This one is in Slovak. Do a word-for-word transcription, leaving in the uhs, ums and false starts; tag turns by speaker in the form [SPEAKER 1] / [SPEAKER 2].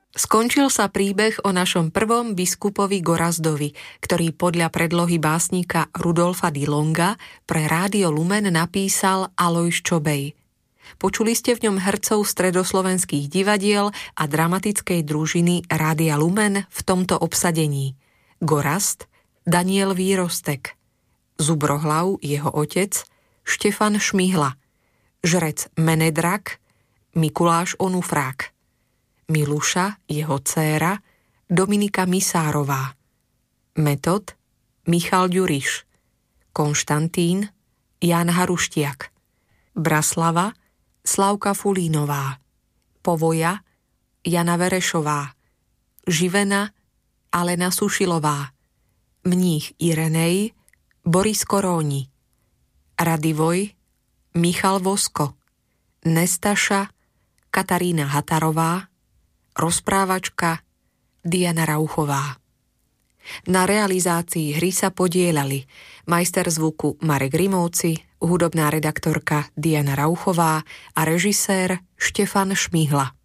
[SPEAKER 1] Skončil sa príbeh o našom prvom biskupovi Gorazdovi, ktorý podľa predlohy básnika Rudolfa Dillonga pre Rádio Lumen napísal Alojz Čobej. Počuli ste v ňom hercov stredoslovenských divadiel a dramatickej družiny Rádia Lumen v tomto obsadení: Gorazd, Daniel Výrostek, Zubrohlav, jeho otec, Štefan Šmihla, žrec Menedrak, Mikuláš Onufrák, Miluša, jeho dcéra, Dominika Misárová, Metod, Michal Ďuriš, Konštantín, Ján Haruštiak, Braslava, Slavka Fulínová, Povoja, Jana Verešová, Živena, Alena Sušilová, Mních Irenej, Boris Koróni, Radivoj, Michal Vosko, Nestaša, Katarína Hatarová, rozprávačka Diana Rauchová. Na realizácii hry sa podieľali majster zvuku Marek Rimovci, hudobná redaktorka Diana Rauchová a režisér Štefan Šmihla.